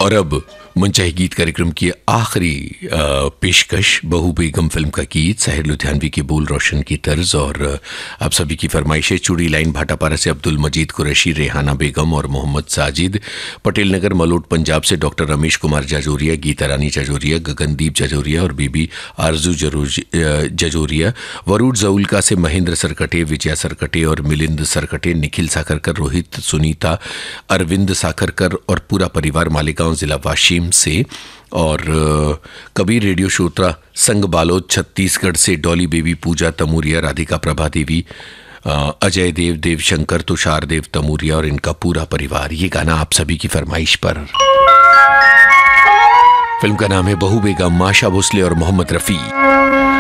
और अब मनचाहे गीत कार्यक्रम की आखिरी पेशकश, बहू बेगम फिल्म का गीत, साहिर लुधियानवी की बोल, रोशन की तर्ज और आप सभी की फरमाइशें। चूड़ी लाइन भाटापारा से अब्दुल मजीद कुरैशी, रेहाना बेगम और मोहम्मद साजिद। पटेल नगर मलोट पंजाब से डॉक्टर रमेश कुमार जाजोरिया, गीता रानी जाजोरिया, गगनदीप जाजोरिया और बीबी आरजू जाजोरिया। वरूड जऊलका से महेंद्र सरकटे, विजया सरकटे और मिलिंद सरकटे, निखिल साखरकर, रोहित, सुनीता, अरविंद साखरकर और पूरा परिवार मालेगांव जिला वाशिम से। और कबीर रेडियो श्रोता संघ बालोद छत्तीसगढ़ से डॉली बेबी, पूजा तमूरिया, राधिका प्रभा देवी, अजय देव, देवशंकर, तुषार देव तमूरिया और इनका पूरा परिवार। ये गाना आप सभी की फरमाइश पर। फिल्म का नाम है बहू बेगम, माशा भोसले और मोहम्मद रफ़ी।